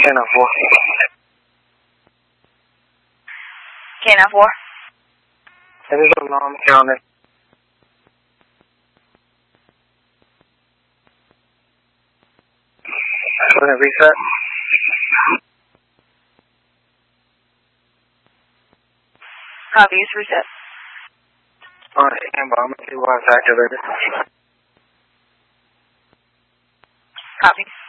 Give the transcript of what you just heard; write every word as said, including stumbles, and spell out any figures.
Canine four. Canine four. That is alarm counter. Going to reset. Copy, it's reset. Alright, stand by. I'm going to see why it's activated. Copy.